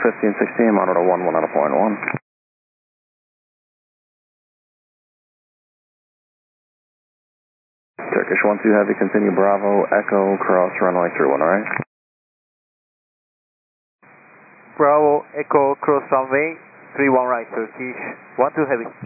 1516, monitor 11 out of point 1. Turkish 12 Heavy, continue Bravo, Echo, cross runway 31, alright? Bravo, Echo, cross runway 31 right, Turkish 12 Heavy.